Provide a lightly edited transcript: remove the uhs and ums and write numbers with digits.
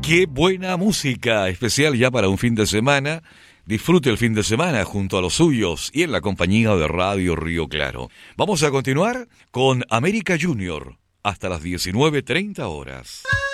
Qué buena música, especial ya para un fin de semana. Disfrute el fin de semana junto a los suyos y en la compañía de Radio Río Claro. Vamos a continuar con América Junior hasta las 19:30 horas.